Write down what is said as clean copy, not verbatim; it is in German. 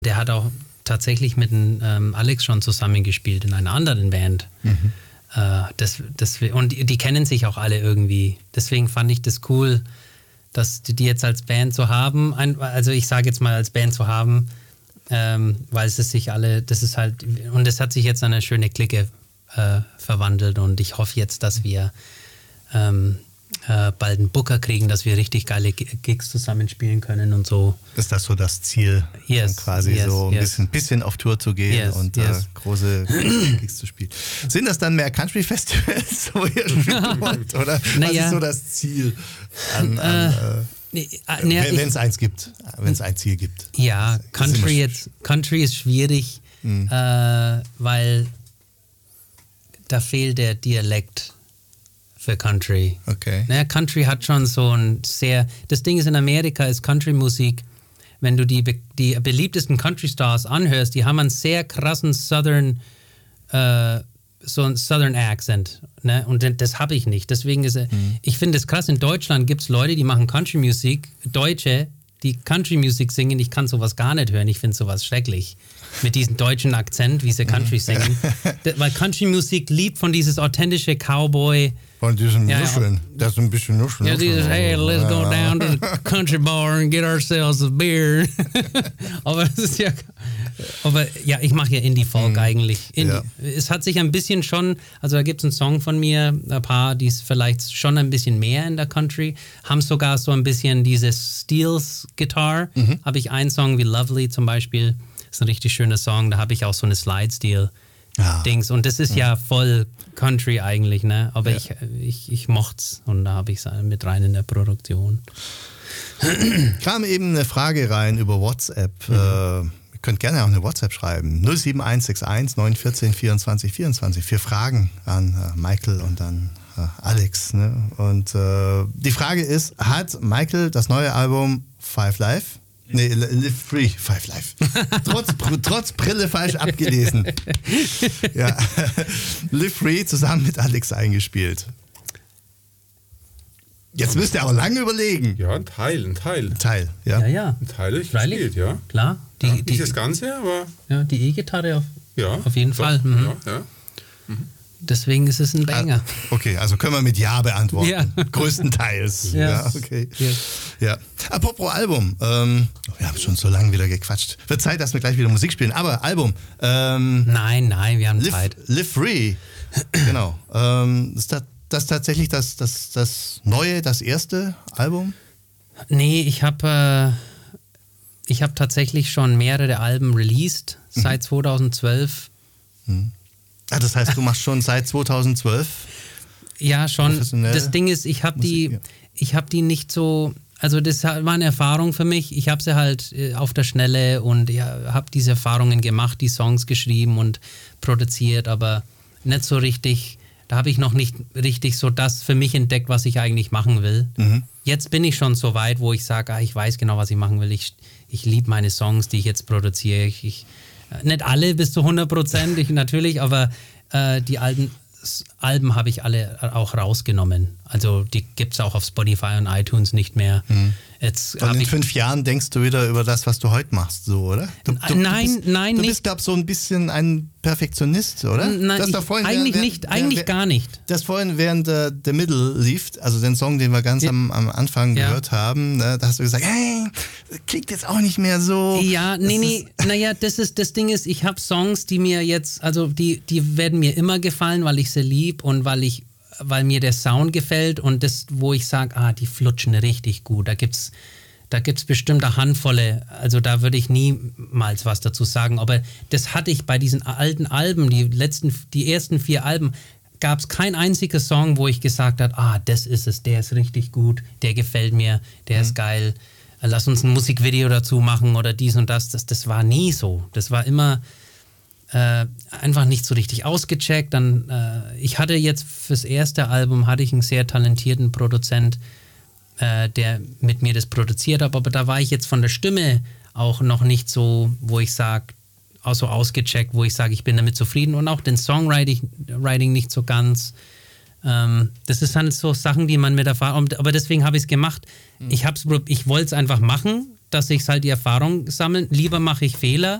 Der hat auch tatsächlich mit dem Alex schon zusammengespielt in einer anderen Band. Und die kennen sich auch alle irgendwie. Deswegen fand ich das cool, dass die jetzt als Band zu haben, also ich sage jetzt mal als Band zu haben, weil es sich alle, das ist halt, und es hat sich jetzt in eine schöne Clique verwandelt und ich hoffe jetzt, dass wir bald einen Booker kriegen, dass wir richtig geile Gigs zusammenspielen können und so. Ist das so das Ziel, quasi so ein bisschen auf Tour zu gehen und große Gigs zu spielen? Sind das dann mehr Country-Festivals, wo ihr spielen wollt? Oder was ist so das Ziel wenn es eins gibt, wenn es ein Ziel gibt? Ja, Country ist schwierig, weil da fehlt der Dialekt für Country. Okay. Naja, Country hat schon so ein das Ding ist, in Amerika ist Country-Musik, wenn du die beliebtesten Country-Stars anhörst, die haben einen sehr krassen Southern Accent. Ne? Und das habe ich nicht. Deswegen ich finde es krass, in Deutschland gibt es Leute, die machen Country-Musik, Deutsche, die Country-Musik singen. Ich kann sowas gar nicht hören. Ich finde sowas schrecklich. Mit diesem deutschen Akzent, wie sie Country singen. Weil Country-Musik liebt von dieses authentische Cowboy. Von diesen Nuscheln. Das ist ein bisschen Nuscheln. Ja, dieses, hey, let's go down to the country bar and get ourselves a beer. Aber ich mache ja Indie-Folk eigentlich. Es hat sich ein bisschen schon, also da gibt es einen Song von mir, ein paar, die ist vielleicht schon ein bisschen mehr in der Country, haben sogar so ein bisschen dieses Steels-Gitarre. Habe ich einen Song wie Lovely zum Beispiel, das ist ein richtig schöner Song, da habe ich auch so eine Slide-Steel-Dings und das ist ja voll Country eigentlich, ne? Aber ich mocht's und da habe ich es mit rein in der Produktion. Kam eben eine Frage rein über WhatsApp. Ihr könnt gerne auch eine WhatsApp schreiben. 07161 914 24 24 für Fragen an Michael und an Alex. Ne? Und die Frage ist, hat Michael das neue Album Five Live? Nee, Live Free, Five Live. Trotz Brille falsch abgelesen. Ja. Live Free zusammen mit Alex eingespielt. Jetzt müsst ihr aber lange überlegen. Ja, ein Teil, ja. Ja. Ein Teil gespielt, ja. Klar. Nicht das Ganze, aber... Ja, die E-Gitarre auf jeden Fall. Ja. Deswegen ist es ein Banger. Okay, also können wir mit Ja beantworten. Ja. Größtenteils. Ja, okay. Ja. Apropos Album. Wir haben schon so lange wieder gequatscht. Wird Zeit, dass wir gleich wieder Musik spielen. Aber Album. Nein, wir haben Zeit. Live Free. Genau. Ist das tatsächlich das neue, das erste Album? Nee, ich habe tatsächlich schon mehrere Alben released seit 2012. Das heißt, du machst schon seit 2012? Ja, schon. Das Ding ist, ich habe die nicht so, also das war eine Erfahrung für mich. Ich habe sie halt auf der Schnelle und habe diese Erfahrungen gemacht, die Songs geschrieben und produziert, aber nicht so richtig, da habe ich noch nicht richtig so das für mich entdeckt, was ich eigentlich machen will. Jetzt bin ich schon so weit, wo ich sage, ich weiß genau, was ich machen will. Ich liebe meine Songs, die ich jetzt produziere. Nicht alle bis zu 100%, natürlich, aber die Alben habe ich alle auch rausgenommen. Also die gibt es auch auf Spotify und iTunes nicht mehr. Jetzt und in 5 Jahren denkst du wieder über das, was du heute machst, so, oder? Nein, du bist, glaube ich, so ein bisschen ein Perfektionist, oder? Nein, eigentlich gar nicht. Das vorhin während The Middle lief, also den Song, den wir ganz am Anfang gehört haben, ne, da hast du gesagt, hey, klingt jetzt auch nicht mehr so. Ja, das Ding ist, ich habe Songs, die mir jetzt, also die werden mir immer gefallen, weil ich sie lieb und weil mir der Sound gefällt und das, wo ich sage, die flutschen richtig gut. Da gibt's bestimmt eine Handvolle, also da würde ich niemals was dazu sagen, aber das hatte ich bei diesen alten Alben, die ersten 4 Alben, gab es kein einziger Song, wo ich gesagt habe, das ist es, der ist richtig gut, der gefällt mir, der ist geil, lass uns ein Musikvideo dazu machen oder dies und das. Das war nie so. Das war immer einfach nicht so richtig ausgecheckt. Dann, ich hatte jetzt fürs erste Album einen sehr talentierten Produzent, der mit mir das produziert hat, aber da war ich jetzt von der Stimme auch noch nicht so, wo ich sage, auch so ausgecheckt, wo ich sage, ich bin damit zufrieden und auch den Songwriting nicht so ganz. Das ist halt so Sachen, die man mit erfahren, aber deswegen habe ich es gemacht. Ich wollte es einfach machen dass ich halt die Erfahrung sammeln. Lieber mache ich Fehler